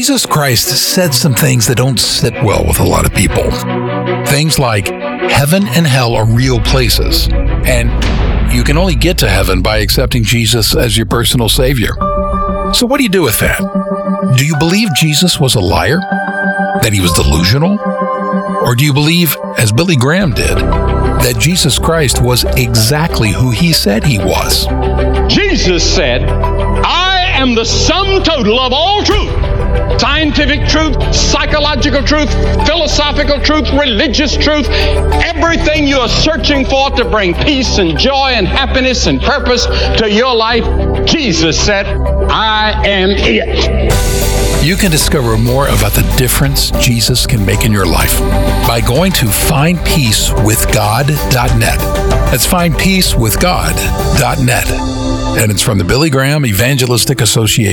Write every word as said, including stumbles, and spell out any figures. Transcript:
Jesus Christ said some things that don't sit well with a lot of people. Things like heaven and hell are real places, and you can only get to heaven by accepting Jesus as your personal savior. So what do you do with that? Do you believe Jesus was a liar? That he was delusional? Or do you believe, as Billy Graham did, that Jesus Christ was exactly who he said he was? Jesus said, I am the sum total of all truth. Scientific truth, psychological truth, philosophical truth, religious truth, everything you are searching for to bring peace and joy and happiness and purpose to your life, Jesus said, I am it. You can discover more about the difference Jesus can make in your life by going to find peace with god dot net. That's find peace with god dot net. And it's from the Billy Graham Evangelistic Association.